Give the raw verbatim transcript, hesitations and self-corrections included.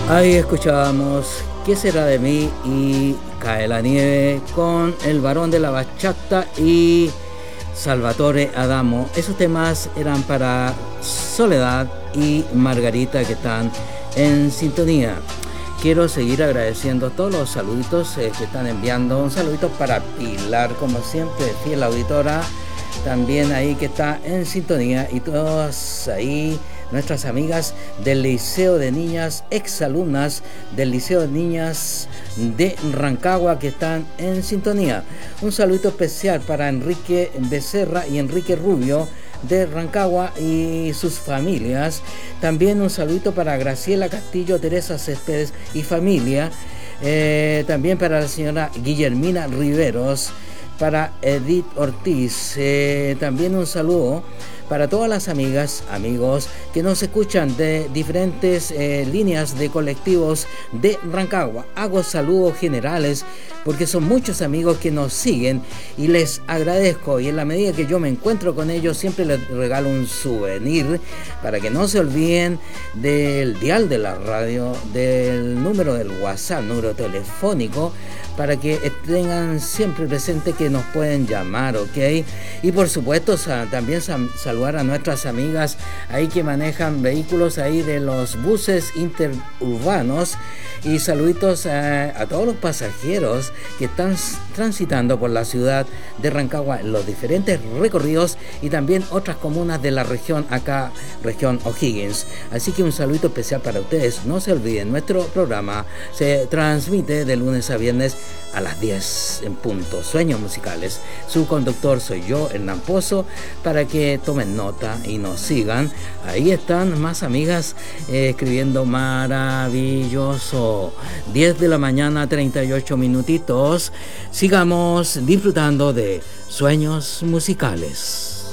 Ahí escuchábamos ¿Qué será de mí? Y Cae la nieve con El varón de la bachata y Salvatore Adamo. Esos temas eran para Soledad y Margarita, que están en sintonía. Quiero seguir agradeciendo todos los saluditos eh, que están enviando. Un saludito para Pilar, como siempre, fiel auditora, también ahí que está en sintonía, y todas ahí nuestras amigas del Liceo de Niñas, exalumnas del Liceo de Niñas de Rancagua, que están en sintonía. Un saludito especial para Enrique Becerra y Enrique Rubio de Rancagua y sus familias. También un saludito para Graciela Castillo, Teresa Céspedes y familia. Eh, también para la señora Guillermina Riveros, para Edith Ortiz. Eh, también un saludo para todas las amigas, amigos que nos escuchan de diferentes eh, líneas de colectivos de Rancagua. Hago saludos generales porque son muchos amigos que nos siguen y les agradezco, y en la medida que yo me encuentro con ellos siempre les regalo un souvenir para que no se olviden del dial de la radio, del número del WhatsApp, número telefónico, para que tengan siempre presente que nos pueden llamar, ¿ok? Y por supuesto también saludar a nuestras amigas ahí que manejan vehículos ahí de los buses interurbanos, y saluditos a, a todos los pasajeros que están transitando por la ciudad de Rancagua en los diferentes recorridos, y también otras comunas de la región, acá región O'Higgins. Así que un saludito especial para ustedes. No se olviden, nuestro programa se transmite de lunes a viernes a las diez en punto. Sueños musicales. Su conductor soy yo, Hernán Pozo, para que tomen nota y nos sigan. Ahí están más amigas eh, escribiendo maravilloso. diez de la mañana, treinta y ocho minutitos. Sigamos disfrutando de Sueños Musicales.